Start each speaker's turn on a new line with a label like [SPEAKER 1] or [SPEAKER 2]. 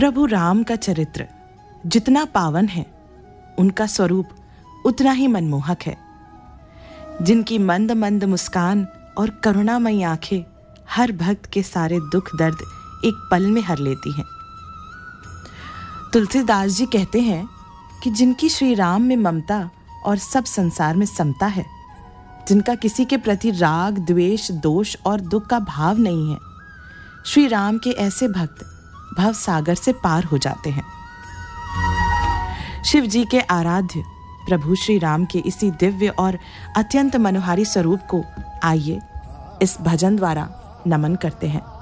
[SPEAKER 1] प्रभु राम का चरित्र जितना पावन है, उनका स्वरूप उतना ही मनमोहक है। जिनकी मंद मंद मुस्कान और करुणामयी आंखें हर भक्त के सारे दुख दर्द एक पल में हर लेती हैं। तुलसीदास जी कहते हैं कि जिनकी श्री राम में ममता और सब संसार में समता है, जिनका किसी के प्रति राग, द्वेष, दोष और दुख का भाव नहीं है, श्री राम के ऐसे भक्त भव सागर से पार हो जाते हैं। शिव जी के आराध्य प्रभु श्री राम के इसी दिव्य और अत्यंत मनोहारी स्वरूप को आइए इस भजन द्वारा नमन करते हैं।